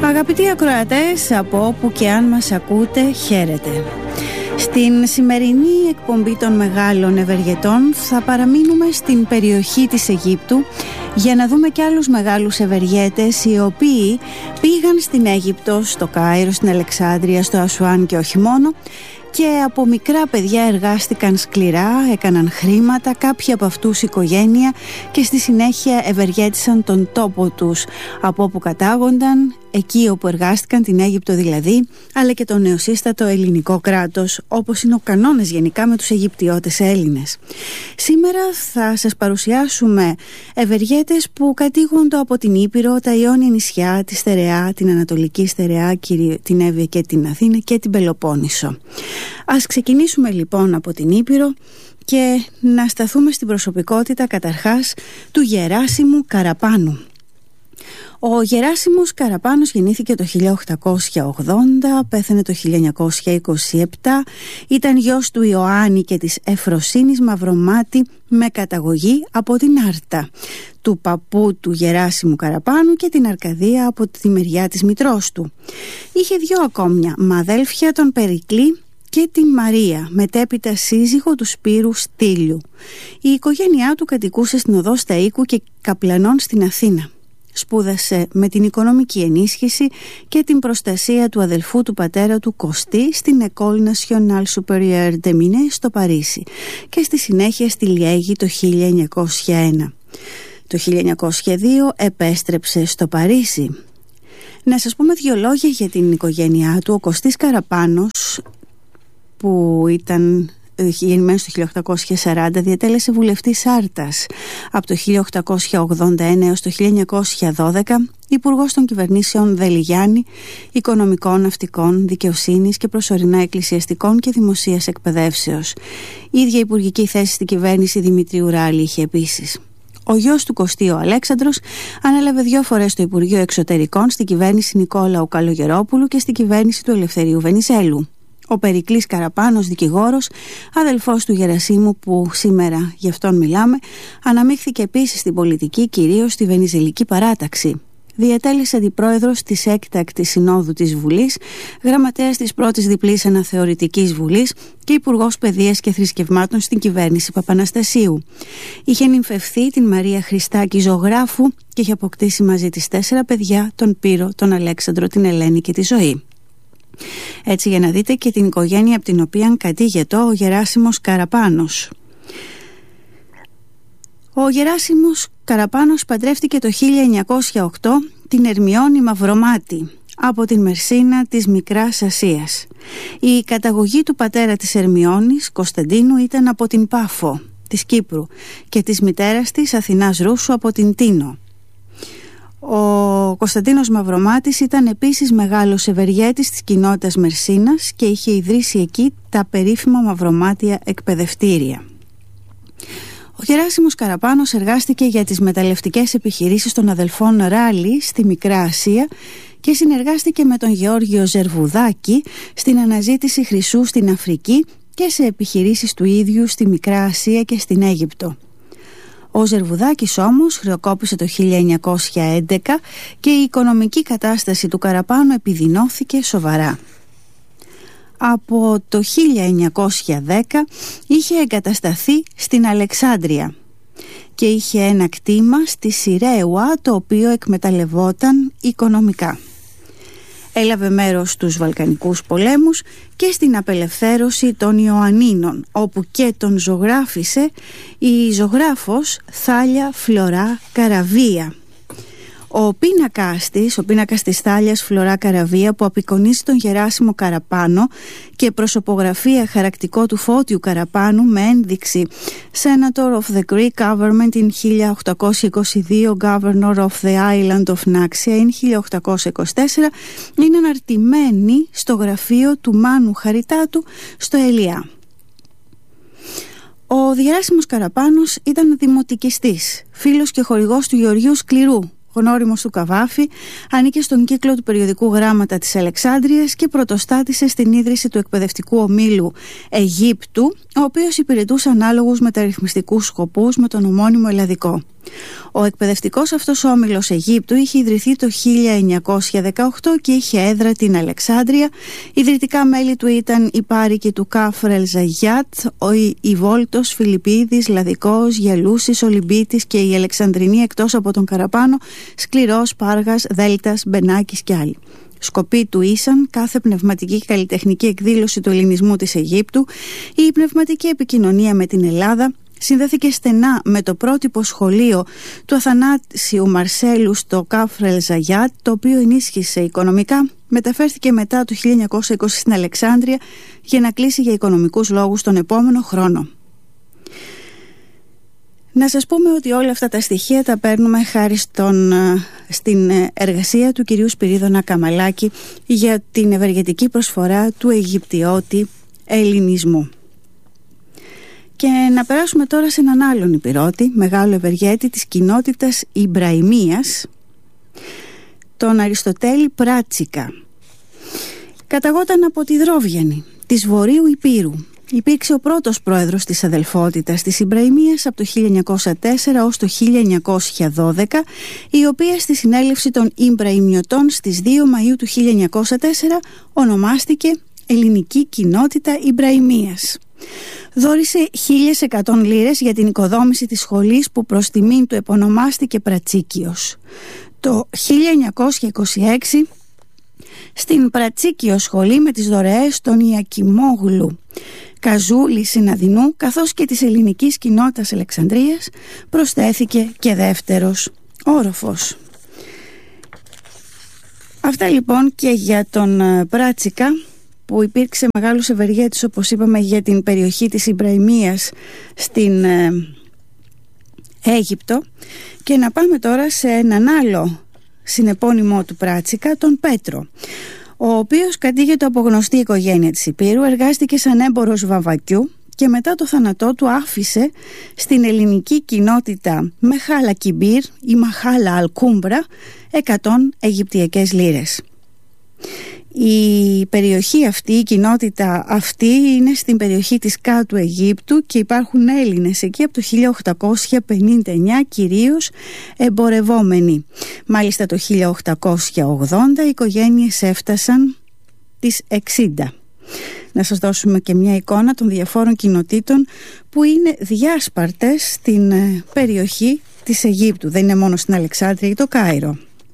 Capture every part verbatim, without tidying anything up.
Αγαπητοί ακροατές, από όπου και αν μας ακούτε, χαίρετε. Στην σημερινή εκπομπή των μεγάλων ευεργετών θα παραμείνουμε στην περιοχή της Αιγύπτου για να δούμε και άλλους μεγάλους ευεργέτες οι οποίοι πήγαν στην Αίγυπτο, στο Κάιρο, στην Αλεξάνδρεια, στο Ασουάν και όχι μόνο, και από μικρά παιδιά εργάστηκαν σκληρά, έκαναν χρήματα, κάποιοι από αυτούς οικογένεια, και στη συνέχεια ευεργέτησαν τον τόπο τους από όπου κατάγονταν, εκεί όπου εργάστηκαν, την Αίγυπτο δηλαδή, αλλά και το νεοσύστατο ελληνικό κράτος, όπως είναι ο κανόνας γενικά με τους Αιγυπτιώτες Έλληνες. Σήμερα θα σας παρουσιάσουμε ευεργέτες που κατήγονται από την Ήπειρο, τα Ιόνια νησιά, τη Στερεά, την Ανατολική Στερεά, την Εύβοια και την Αθήνα και την Πελοπόννησο. Ας ξεκινήσουμε λοιπόν από την Ήπειρο και να σταθούμε στην προσωπικότητα καταρχάς του Γεράσιμου Καραπάνου. Ο Γεράσιμος Καραπάνος γεννήθηκε το χίλια οκτακόσια ογδόντα, πέθανε το χίλια εννιακόσια είκοσι επτά, ήταν γιος του Ιωάννη και της Εφροσύνης Μαυρομάτη με καταγωγή από την Άρτα, του παππού του Γεράσιμου Καραπάνου και την Αρκαδία από τη μεριά της μητρός του. Είχε δυο ακόμια μαδέλφια, τον Περικλή και την Μαρία, μετέπειτα σύζυγο του Σπύρου Στήλιου. Η οικογένειά του κατοικούσε στην οδό Σταΐκου και Καπλανών στην Αθήνα. Σπούδασε με την οικονομική ενίσχυση και την προστασία του αδελφού του πατέρα του Κωστή στην École Nationale Supérieure des Mines στο Παρίσι και στη συνέχεια στη Λιέγη το χίλια εννιακόσια ένα. Το χίλια εννιακόσια δύο επέστρεψε στο Παρίσι. Να σας πούμε δύο λόγια για την οικογένειά του. Ο Κωστής Καραπάνος, που ήταν γεννημένος το χίλια οκτακόσια σαράντα, διατέλεσε βουλευτής Άρτας από το χίλια οκτακόσια ογδόντα ένα έως το χίλια εννιακόσια δώδεκα, υπουργός των κυβερνήσεων Δελιγιάννη, οικονομικών, ναυτικών, δικαιοσύνης και προσωρινά εκκλησιαστικών και δημοσίας εκπαιδεύσεως. Η ίδια υπουργική θέση στην κυβέρνηση Δημητρίου Ράλη είχε επίσης. Ο γιος του Κωστή, ο Αλέξανδρος, ανέλαβε δύο φορές το Υπουργείο Εξωτερικών στην κυβέρνηση Νικόλαου Καλογερόπουλου και στην κυβέρνηση του Ελευθερίου Βενιζέλου. Ο Περικλής Καραπάνος, δικηγόρος, αδελφός του Γερασίμου που σήμερα γι' αυτόν μιλάμε, αναμίχθηκε επίσης στην πολιτική, κυρίως στη Βενιζελική παράταξη. Διατέλεσε αντιπρόεδρος της έκτακτης συνόδου της Βουλής, γραμματέας της πρώτης διπλής αναθεωρητικής Βουλής και υπουργός παιδείας και θρησκευμάτων στην κυβέρνηση Παπαναστασίου. Είχε νυμφευθεί την Μαρία Χριστάκη ζωγράφου και είχε αποκτήσει μαζί της τέσσερα παιδιά, τον Πύρο, τον Αλέξανδρο, την Ελένη και τη Ζωή. Έτσι, για να δείτε και την οικογένεια από την οποία κατήγεται ο Γεράσιμος Καραπάνος. Ο Γεράσιμος Καραπάνος παντρεύτηκε το χίλια εννιακόσια οκτώ την Ερμιόνη Μαυρομάτη από την Μερσίνα της Μικράς Ασίας. Η καταγωγή του πατέρα της Ερμιόνης, Κωνσταντίνου, ήταν από την Πάφο της Κύπρου και της μητέρας της, Αθηνάς Ρούσου, από την Τίνο. Ο Κωνσταντίνος Μαυρομάτης ήταν επίσης μεγάλος ευεργέτης της κοινότητας Μερσίνας και είχε ιδρύσει εκεί τα περίφημα Μαυρομάτια εκπαιδευτήρια. Ο Γεράσιμος Καραπάνος εργάστηκε για τις μεταλλευτικές επιχειρήσεις των αδελφών Ράλη στη Μικρά Ασία και συνεργάστηκε με τον Γεώργιο Ζερβουδάκη στην αναζήτηση χρυσού στην Αφρική και σε επιχειρήσεις του ίδιου στη Μικρά Ασία και στην Αίγυπτο. Ο Ζερβουδάκης όμως χρεοκόπησε το χίλια εννιακόσια έντεκα και η οικονομική κατάσταση του Καραπάνου επιδεινώθηκε σοβαρά. Από το χίλια εννιακόσια δέκα είχε εγκατασταθεί στην Αλεξάνδρεια και είχε ένα κτήμα στη Σιρέουα, το οποίο εκμεταλλευόταν οικονομικά. Έλαβε μέρος στους Βαλκανικούς πολέμους και στην απελευθέρωση των Ιωαννίνων, όπου και τον ζωγράφισε η ζωγράφος Θάλια Φλωρά Καραβία. Ο πίνακας της, ο πίνακας της Θάλιας Φλωρά Καραβία, που απεικονίζει τον Γεράσιμο Καραπάνο και προσωπογραφία χαρακτικό του Φώτιου Καραπάνου με ένδειξη Senator of the Greek Government in χίλια οκτακόσια είκοσι δύο, Governor of the Island of Naxia in χίλια οκτακόσια είκοσι τέσσερα, είναι αναρτημένη στο γραφείο του Μάνου Χαριτάτου στο Ελιά. Ο Γεράσιμος Καραπάνος ήταν δημοτικιστής, φίλος και χορηγός του Γεωργίου Σκληρού, γνώριμος του Καβάφη, ανήκε στον κύκλο του περιοδικού Γράμματα της Αλεξάνδρειας και πρωτοστάτησε στην ίδρυση του εκπαιδευτικού ομίλου Αιγύπτου, ο οποίος υπηρετούσε ανάλογους μεταρρυθμιστικούς σκοπούς με τον ομώνυμο Ελλαδικό. Ο εκπαιδευτικός αυτός όμιλος Αιγύπτου είχε ιδρυθεί το χίλια εννιακόσια δεκαοκτώ και είχε έδρα την Αλεξάνδρεια. Ιδρυτικά μέλη του ήταν οι πάρικοι του Κάφρ ελ Ζαγιάτ, ο Ιβόλτος, Φιλιππίδης, Λαδικός, Γελούσης, Ολυμπίτης και η Αλεξανδρινή, εκτός από τον Καραπάνο, Σκληρός, Πάργας, Δέλτας, Μπενάκης και άλλοι. Σκοποί του ήσαν κάθε πνευματική και καλλιτεχνική εκδήλωση του ελληνισμού της Αιγύπτου, η πνευματική επικοινωνία με την Ελλάδα. Συνδέθηκε στενά με το πρότυπο σχολείο του Αθανάσιου Μαρσέλου στο Κάφρ ελ Ζαγιάτ, το οποίο ενίσχυσε οικονομικά. Μεταφέρθηκε μετά το χίλια εννιακόσια είκοσι στην Αλεξάνδρεια για να κλείσει για οικονομικούς λόγους τον επόμενο χρόνο. Να σας πούμε ότι όλα αυτά τα στοιχεία τα παίρνουμε χάρη στον, στην εργασία του κυρίου Σπυρίδωνα Καμαλάκη για την ευεργετική προσφορά του Αιγυπτιώτη ελληνισμού. Και να περάσουμε τώρα σε έναν άλλον υπηρώτη, μεγάλο ευεργέτη της κοινότητας Ιμπραημίας, τον Αριστοτέλη Πράτσικα. Καταγόταν από τη Δρόβιανη της Βορείου Υπήρου. Υπήρξε ο πρώτος πρόεδρος της αδελφότητας της Ιμπραημίας από το χίλια εννιακόσια τέσσερα ως το χίλια εννιακόσια δώδεκα, η οποία στη συνέλευση των Ιμπραημιωτών στις δύο Μαΐου του χίλια εννιακόσια τέσσερα ονομάστηκε Ελληνική Κοινότητα Ιμπραημίας. Δώρισε χίλιες εκατό λίρες για την οικοδόμηση της σχολής που προς τιμήν του επωνομάστηκε Πρατσίκιος. Το χίλια εννιακόσια είκοσι έξι στην Πρατσίκιο σχολή με τις δωρεές των Ιακιμόγλου, Καζούλη Συναδεινού καθώς και της ελληνικής κοινότητας Αλεξανδρίας προσθέθηκε και δεύτερος όροφος. Αυτά λοιπόν και για τον Πράτσικα, που υπήρξε μεγάλος ευεργέτης, όπως είπαμε, για την περιοχή της Ιμπραημίας στην ε, Αίγυπτο. Και να πάμε τώρα σε έναν άλλο συνεπώνυμό του Πράτσικα, τον Πέτρο, ο οποίος κατήγεται από γνωστή οικογένεια της Υπήρου, εργάστηκε σαν έμπορος βαμβακιού και μετά το θάνατό του άφησε στην ελληνική κοινότητα Μεχάλα Κιμπίρ ή Μαχάλα Αλκούμπρα εκατό Αιγυπτιακές λίρες. Η περιοχή αυτή, η κοινότητα αυτή είναι στην περιοχή της Κάτου Αιγύπτου και υπάρχουν Έλληνες εκεί από το χίλια οκτακόσια πενήντα εννιά, κυρίως εμπορευόμενοι. Μάλιστα το χίλια οκτακόσια ογδόντα οι οικογένειες έφτασαν τις εξήντα. Να σας δώσουμε και μια εικόνα των διαφόρων κοινοτήτων που είναι διάσπαρτες στην περιοχή της Αιγύπτου. Δεν είναι μόνο στην Αλεξάνδρεια ή το Κάιρο.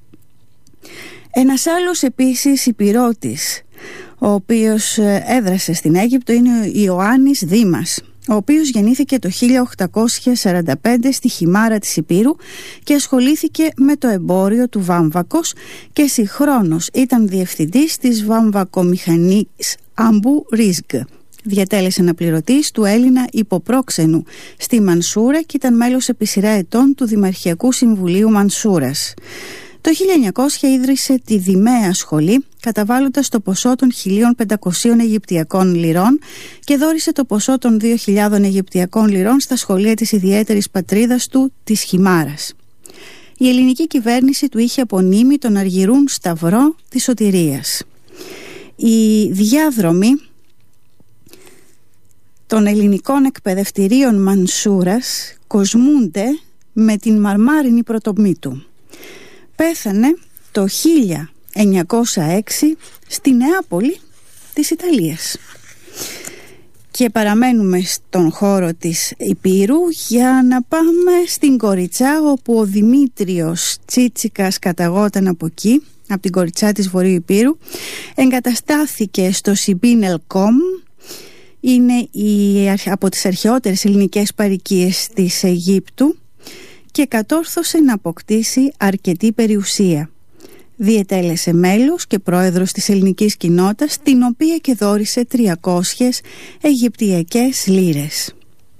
Ένας άλλος επίσης υπηρώτης, ο οποίος έδρασε στην Αίγυπτο, είναι ο Ιωάννης Δήμας, ο οποίος γεννήθηκε το χίλια οκτακόσια σαράντα πέντε στη Χιμάρα της Υπήρου και ασχολήθηκε με το εμπόριο του βάμβακος και συγχρόνως ήταν διευθυντής της βαμβακομηχανής Αμπού Ρίζγκ. Διατέλεσε αναπληρωτής του Έλληνα υποπρόξενου στη Μανσούρα και ήταν μέλος επί σειρά ετών του Δημαρχιακού Συμβουλίου Μανσούρας. Το χίλια εννιακόσια ίδρυσε τη Δημαία Σχολή, καταβάλλοντας το ποσό των χίλια πεντακόσιων Αιγυπτιακών λιρών και δώρισε το ποσό των δύο χιλιάδων Αιγυπτιακών λιρών στα σχολεία της ιδιαίτερης πατρίδας του, της Χιμάρας. Η ελληνική κυβέρνηση του είχε απονείμει τον Αργυρούν Σταυρό της Σωτηρίας. Οι διάδρομοι των ελληνικών εκπαιδευτηρίων Μανσούρας κοσμούνται με την μαρμάρινη πρωτομή του. Πέθανε το χίλια εννιακόσια έξι στη Νεάπολη της Ιταλίας. Και παραμένουμε στον χώρο της Υπήρου για να πάμε στην Κοριτσά, όπου ο Δημήτριος Τσίτσικας καταγόταν από εκεί, από την Κοριτσά της Βορείου Υπήρου. Εγκαταστάθηκε στο Σιμπίνελ Κομ, είναι η, από τις αρχαιότερες ελληνικές παροικίες της Αιγύπτου, και κατόρθωσε να αποκτήσει αρκετή περιουσία. Διετέλεσε μέλος και πρόεδρος της ελληνικής κοινότητας, την οποία και δώρισε τριακόσιες Αιγυπτιακές λίρες.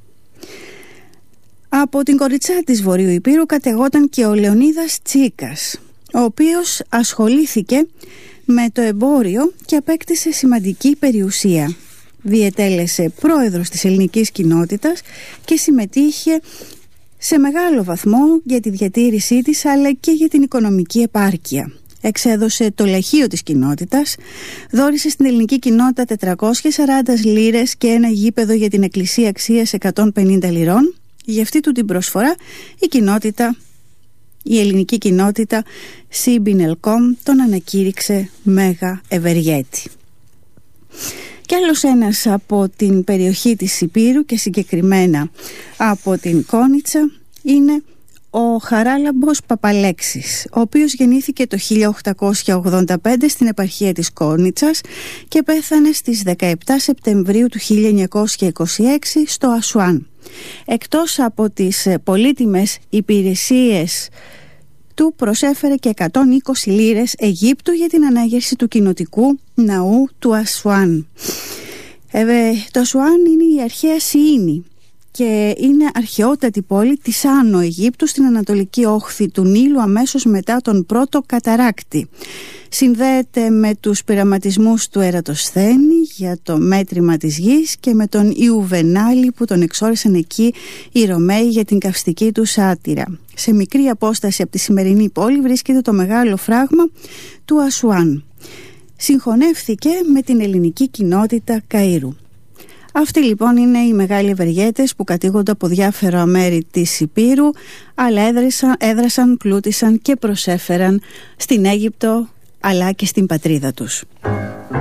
Από την Κοριτσά της Βορείου Υπήρου κατεγόταν και ο Λεωνίδας Τσίκας, ο οποίος ασχολήθηκε με το εμπόριο και απέκτησε σημαντική περιουσία. Διετέλεσε πρόεδρος της ελληνικής κοινότητας και συμμετείχε σε μεγάλο βαθμό για τη διατήρησή της, αλλά και για την οικονομική επάρκεια. Εξέδωσε το λαχείο της κοινότητας, δώρισε στην ελληνική κοινότητα τετρακόσιες σαράντα λίρες και ένα γήπεδο για την εκκλησία αξίας εκατόν πενήντα λιρών, Για αυτή του την προσφορά η κοινότητα, η ελληνική κοινότητα Σιμπινελκόμ τον ανακήρυξε μέγα ευεργέτη. Κι άλλος ένας από την περιοχή της Ηπείρου και συγκεκριμένα από την Κόνιτσα είναι ο Χαράλαμπος Παπαλέξης, ο οποίος γεννήθηκε το χίλια οκτακόσια ογδόντα πέντε στην επαρχία της Κόνιτσας και πέθανε στις δεκαεπτά Σεπτεμβρίου του χίλια εννιακόσια είκοσι έξι στο Ασουάν. Εκτός από τις πολύτιμες υπηρεσίες του, προσέφερε και εκατόν είκοσι λίρες Αιγύπτου για την ανάγερση του κοινοτικού ναού του Ασουάν. Ε, το Ασουάν είναι η αρχαία Σιήνη και είναι αρχαιότατη πόλη της Άνω Αιγύπτου στην ανατολική όχθη του Νείλου, αμέσως μετά τον πρώτο καταράκτη. Συνδέεται με τους πειραματισμούς του Ερατοσθένη για το μέτρημα της γης και με τον Ιουβενάλη που τον εξόρισαν εκεί οι Ρωμαίοι για την καυστική του σάτυρα. Σε μικρή απόσταση από τη σημερινή πόλη βρίσκεται το μεγάλο φράγμα του Ασουάν. Συγχωνεύθηκε με την ελληνική κοινότητα Καΐρου. Αυτοί λοιπόν είναι οι μεγάλοι ευεργέτες που κατήγονται από διάφορα μέρη της Ηπείρου, αλλά έδρασαν, έδρασαν, πλούτησαν και προσέφεραν στην Αίγυπτο αλλά και στην πατρίδα τους.